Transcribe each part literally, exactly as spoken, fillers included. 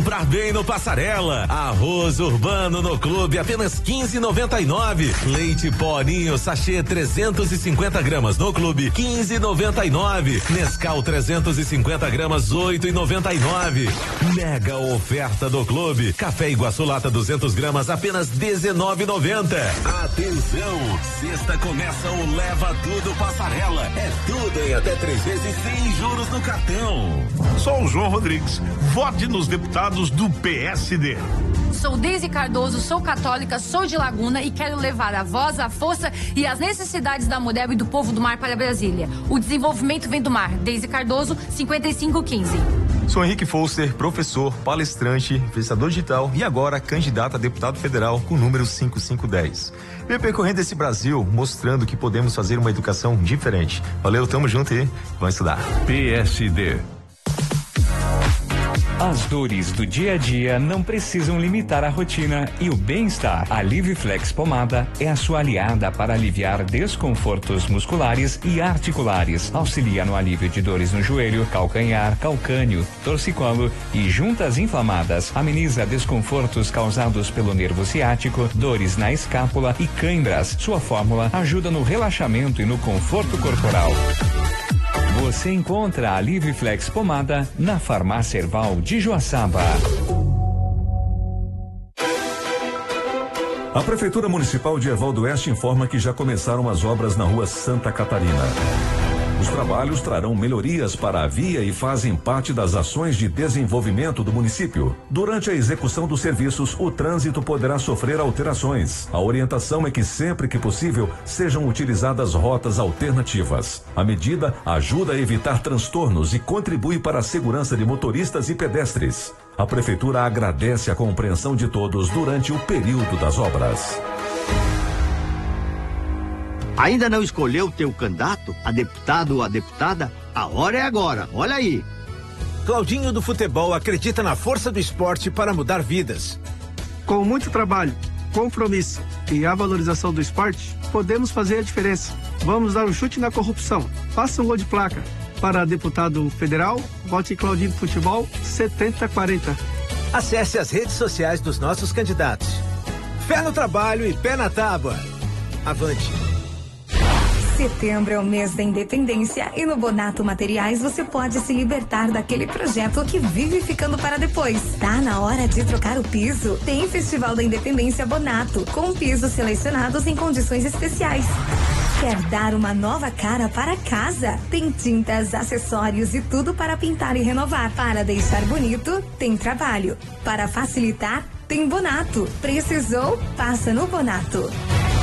comprar bem no Passarela. Arroz urbano no clube apenas quinze e noventa e nove. Leite Porinho sachê trezentos e cinquenta gramas no clube quinze e noventa e nove. Nescau trezentos e cinquenta gramas oito e noventa e nove. Mega oferta do clube. Café Iguaçu lata duzentos gramas apenas dezenove e noventa. Atenção, sexta começa o Leva Tudo Passarela. É tudo em até três vezes sem juros no cartão. Sou o João Rodrigues. Vote nos deputados do P S D. Sou Deise Cardoso, sou católica, sou de Laguna e quero levar a voz, a força e as necessidades da mulher e do povo do mar para Brasília. O desenvolvimento vem do mar. Deise Cardoso, cinquenta e cinco quinze. Sou Henrique Foster, professor, palestrante, influenciador digital e agora candidato a deputado federal com o número cinco cinco um zero. Venho percorrendo esse Brasil mostrando que podemos fazer uma educação diferente. Valeu, tamo junto e vamos estudar. P S D. As dores do dia a dia não precisam limitar a rotina e o bem-estar. A Liviflex Pomada é a sua aliada para aliviar desconfortos musculares e articulares. Auxilia no alívio de dores no joelho, calcanhar, calcânio, torcicolo e juntas inflamadas. Ameniza desconfortos causados pelo nervo ciático, dores na escápula e câimbras. Sua fórmula ajuda no relaxamento e no conforto corporal. Você encontra a Liviflex Pomada na Farmácia Erval de Joaçaba. A Prefeitura Municipal de Erval do Oeste informa que já começaram as obras na rua Santa Catarina. Os trabalhos trarão melhorias para a via e fazem parte das ações de desenvolvimento do município. Durante a execução dos serviços, o trânsito poderá sofrer alterações. A orientação é que sempre que possível sejam utilizadas rotas alternativas. A medida ajuda a evitar transtornos e contribui para a segurança de motoristas e pedestres. A Prefeitura agradece a compreensão de todos durante o período das obras. Ainda não escolheu o teu candidato, a deputado ou a deputada? A hora é agora, olha aí. Claudinho do Futebol acredita na força do esporte para mudar vidas. Com muito trabalho, compromisso e a valorização do esporte, podemos fazer a diferença. Vamos dar um chute na corrupção. Faça um gol de placa. Para deputado federal, vote em Claudinho do Futebol setenta quarenta. Acesse as redes sociais dos nossos candidatos. Fé no trabalho e pé na tábua. Avante. Setembro é o mês da independência e no Bonato Materiais você pode se libertar daquele projeto que vive ficando para depois. Tá na hora de trocar o piso? Tem Festival da Independência Bonato, com pisos selecionados em condições especiais. Quer dar uma nova cara para casa? Tem tintas, acessórios e tudo para pintar e renovar. Para deixar bonito, tem trabalho. Para facilitar, tem Bonato. Precisou? Passa no Bonato.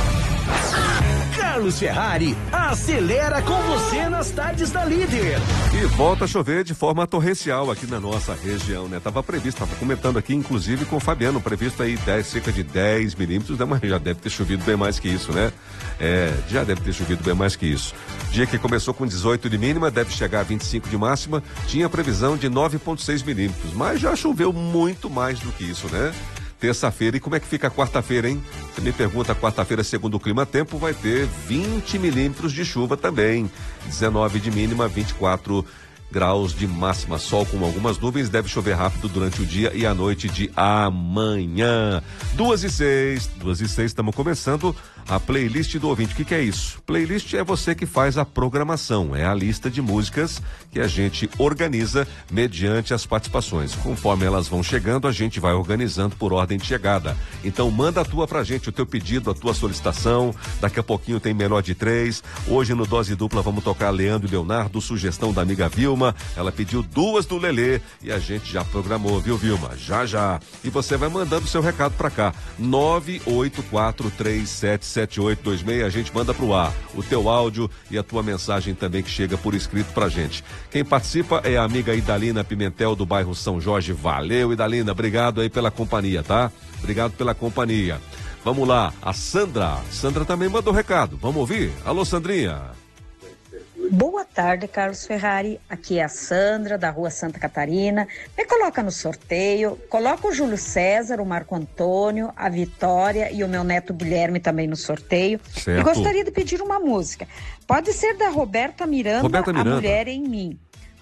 Carlos Ferrari, acelera com você nas tardes da Líder. E volta a chover de forma torrencial aqui na nossa região, né? Tava previsto, tava comentando aqui, inclusive com o Fabiano, previsto aí dez, cerca de dez milímetros, mas já deve ter chovido bem mais que isso, né? É, já deve ter chovido bem mais que isso. Dia que começou com dezoito de mínima, deve chegar a vinte e cinco de máxima, tinha previsão de nove vírgula seis milímetros, mas já choveu muito mais do que isso, né? Terça-feira, e como é que fica a quarta-feira, hein? Você me pergunta, quarta-feira, segundo o Clima Tempo, vai ter vinte milímetros de chuva também, dezenove de mínima, vinte e quatro graus de máxima, sol com algumas nuvens, deve chover rápido durante o dia e a noite de amanhã. Duas e seis, duas e seis, estamos começando a playlist do ouvinte. O que que é isso? Playlist é você que faz a programação, é a lista de músicas que a gente organiza mediante as participações. Conforme elas vão chegando, a gente vai organizando por ordem de chegada. Então manda a tua pra gente, o teu pedido, a tua solicitação. Daqui a pouquinho tem Menor de Três. Hoje no Dose Dupla vamos tocar Leandro e Leonardo, sugestão da amiga Vilma. Ela pediu duas do Lelê e a gente já programou, viu, Vilma? Já, já. E você vai mandando seu recado pra cá. nove oito quatro três sete sete oito dois seis, a gente manda pro ar o teu áudio e a tua mensagem também que chega por escrito pra gente. Quem participa é a amiga Idalina Pimentel do bairro São Jorge. Valeu, Idalina, obrigado aí pela companhia, tá? Obrigado pela companhia. Vamos lá, a Sandra. Sandra também mandou recado, vamos ouvir? Alô, Sandrinha. Boa tarde, Carlos Ferrari. Aqui é a Sandra, da Rua Santa Catarina. Me coloca no sorteio, coloca o Júlio César, o Marco Antônio, a Vitória e o meu neto Guilherme também no sorteio. Certo. E gostaria de pedir uma música. Pode ser da Roberta Miranda, Roberta Miranda. A Mulher em Mim.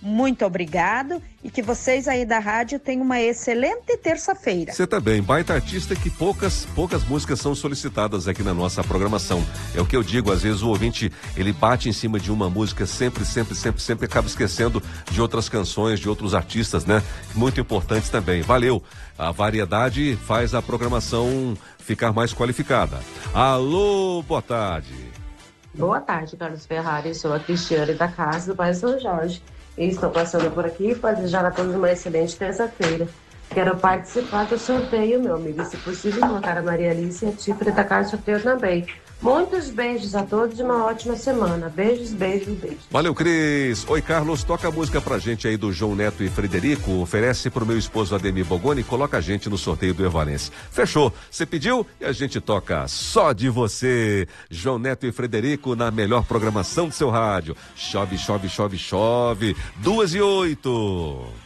muito obrigado e que vocês aí da rádio tenham uma excelente terça-feira. Você também, baita artista que poucas, poucas músicas são solicitadas aqui na nossa programação. É o que eu digo, às vezes o ouvinte, ele bate em cima de uma música, sempre, sempre, sempre, sempre acaba esquecendo de outras canções, de outros artistas, né? Muito importantes também. Valeu! A variedade faz a programação ficar mais qualificada. Alô, boa tarde. Boa tarde, Carlos Ferrari. Eu sou a Cristiane da Casa do Bairro São Jorge. E estou passando por aqui para desejar a todos uma excelente terça-feira. Quero participar do sorteio, meu amigo. E, se possível, colocar a Maria Alice e a Tífera da Casa do sorteio também. Muitos beijos a todos e uma ótima semana. Beijos, beijos, beijos. Valeu, Cris. Oi, Carlos, toca a música pra gente aí do João Neto e Frederico. Oferece pro meu esposo Ademir Bogoni e coloca a gente no sorteio do Evarense. Fechou. Você pediu e a gente toca Só de Você. João Neto e Frederico na melhor programação do seu rádio. Chove, chove, chove, chove. Duas e oito.